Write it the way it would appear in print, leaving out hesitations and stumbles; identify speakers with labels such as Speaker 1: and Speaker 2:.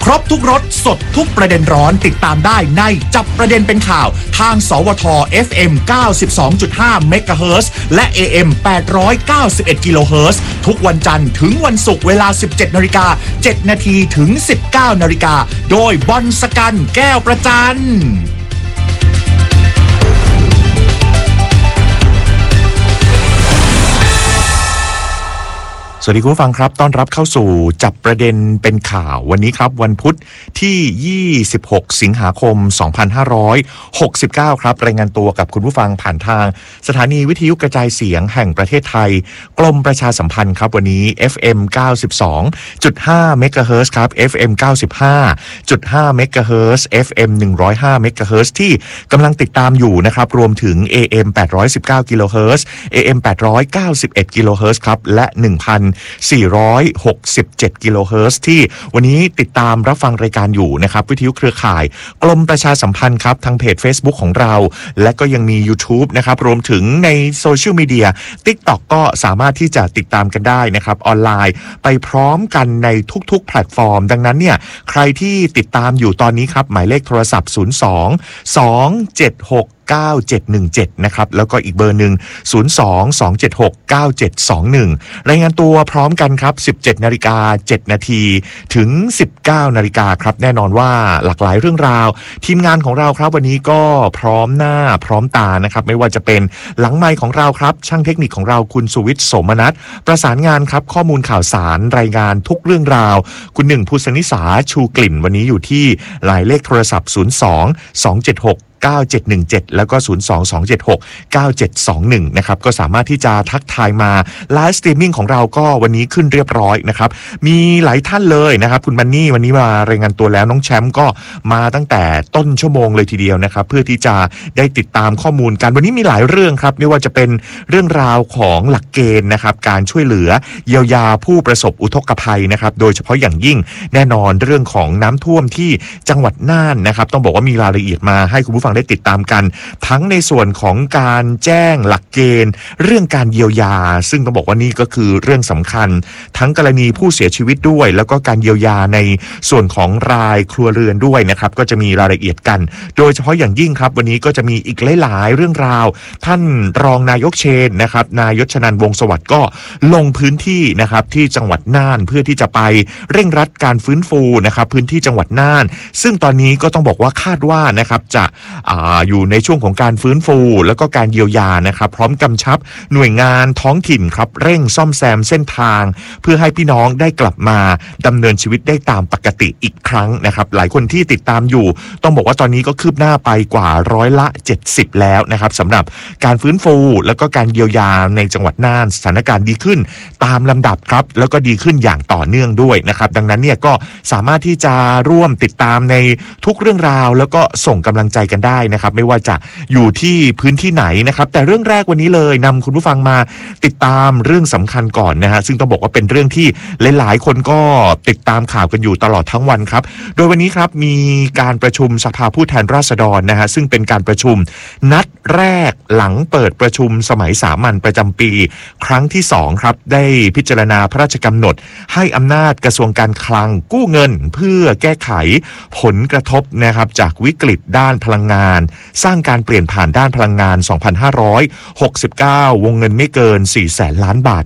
Speaker 1: ครบทุกรสสดทุกประเด็นร้อนติดตามได้ในจับประเด็นเป็นข่าวทางสวท FM 92.5 MHz และ AM 891 กิโลเฮิรตซ์ทุกวันจันทร์ถึงวันศุกร์เวลา 17:07 นาทีถึง 19:00 น.โดยบอลสกันแก้วประจันสวัสดีคุณผู้ฟังครับต้อนรับเข้าสู่จับประเด็นเป็นข่าววันนี้ครับวันพุธที่26สิงหาคม2569ครับรายงานตัวกับคุณผู้ฟังผ่านทางสถานีวิทยุกระจายเสียงแห่งประเทศไทยกรมประชาสัมพันธ์ครับวันนี้ FM 92.5 MHz ครับ FM 95.5 MHz FM 105 MHz ที่กำลังติดตามอยู่นะครับรวมถึง AM 819 กิโลเฮิรตซ์ AM 891 กิโลเฮิรตซ์ครับและ467 กิโลเฮิรตซ์ที่วันนี้ติดตามรับฟังรายการอยู่นะครับวิทยุเครือข่ายกรมประชาสัมพันธ์ครับทางเพจ Facebook ของเราและก็ยังมี YouTube นะครับรวมถึงในโซเชียลมีเดีย TikTok ก็สามารถที่จะติดตามกันได้นะครับออนไลน์ไปพร้อมกันในทุกๆแพลตฟอร์มดังนั้นเนี่ยใครที่ติดตามอยู่ตอนนี้ครับหมายเลขโทรศัพท์02-276-9717นะครับแล้วก็อีกเบอร์หนึ่ง02-276-9721รายงานตัวพร้อมกันครับ 17:07 นาทีถึง 19:00 น.ครับแน่นอนว่าหลากหลายเรื่องราวทีมงานของเราครับวันนี้ก็พร้อมหน้าพร้อมตานะครับไม่ว่าจะเป็นหลังไมค์ของเราครับช่างเทคนิคของเราคุณสุวิทย์ โสมนัสประสานงานครับข้อมูลข่าวสารรายงานทุกเรื่องราวคุณหนึ่งภูสนิสาชูกลิ่นวันนี้อยู่ที่หมายเลขโทรศัพท์02-276-9717แล้วก็02-276-9721นะครับก็สามารถที่จะทักทายมาไลฟ์สตรีมมิ่งของเราก็วันนี้ขึ้นเรียบร้อยนะครับมีหลายท่านเลยนะครับคุณบันนี่วันนี้มารายงานตัวแล้วน้องแชมป์ก็มาตั้งแต่ต้นชั่วโมงเลยทีเดียวนะครับเพื่อที่จะได้ติดตามข้อมูลกันวันนี้มีหลายเรื่องครับไม่ว่าจะเป็นเรื่องราวของหลักเกณฑ์นะครับการช่วยเหลือเยียวยาผู้ประสบอุทกภัยนะครับโดยเฉพาะอย่างยิ่งแน่นอนเรื่องของน้ำท่วมที่จังหวัดน่านนะครับต้องบอกว่ามีรายละเอียดมาให้คุณผู้ฟังได้ติดตามกันทั้งในส่วนของการแจ้งหลักเกณฑ์เรื่องการเยียวยาซึ่งต้องบอกว่านี่ก็คือเรื่องสำคัญทั้งกรณีผู้เสียชีวิตด้วยแล้วก็การเยียวยาในส่วนของรายครัวเรือนด้วยนะครับก็จะมีรายละเอียดกันโดยเฉพาะอย่างยิ่งครับวันนี้ก็จะมีอีกหลายๆเรื่องราวท่านรองนายกเชนนะครับนายชนันท์ วงศ์สวัสดิ์ก็ลงพื้นที่นะครับที่จังหวัดน่านเพื่อที่จะไปเร่งรัดการฟื้นฟูนะครับพื้นที่จังหวัดน่านซึ่งตอนนี้ก็ต้องบอกว่าคาดว่านะครับจะอยู่ในช่วงของการฟื้นฟูแล้วก็การเยียวยานะครับพร้อมกำชับหน่วยงานท้องถิ่นครับเร่งซ่อมแซมเส้นทางเพื่อให้พี่น้องได้กลับมาดำเนินชีวิตได้ตามปกติอีกครั้งนะครับหลายคนที่ติดตามอยู่ต้องบอกว่าตอนนี้ก็คืบหน้าไปกว่า70%แล้วนะครับสำหรับการฟื้นฟูแล้วก็การเยียวยาในจังหวัดน่านสถานการณ์ดีขึ้นตามลำดับครับแล้วก็ดีขึ้นอย่างต่อเนื่องด้วยนะครับดังนั้นเนี่ยก็สามารถที่จะร่วมติดตามในทุกเรื่องราวแล้วก็ส่งกำลังใจกันได้นะครับไม่ว่าจะอยู่ที่พื้นที่ไหนนะครับแต่เรื่องแรกวันนี้เลยนำคุณผู้ฟังมาติดตามเรื่องสำคัญก่อนนะฮะซึ่งต้องบอกว่าเป็นเรื่องที่หลายๆคนก็ติดตามข่าวกันอยู่ตลอดทั้งวันครับโดยวันนี้ครับมีการประชุมสภาผู้แทนราษฎรนะฮะซึ่งเป็นการประชุมนัดแรกหลังเปิดประชุมสมัยสามัญประจำปีครั้งที่2ครับได้พิจารณาพระราชกำหนดให้อำนาจกระทรวงการคลังกู้เงินเพื่อแก้ไขผลกระทบนะครับจากวิกฤตด้านพลังงานสร้างการเปลี่ยนผ่านด้านพลังงาน 2,569 วงเงินไม่เกิน 400,000 ล้านบาท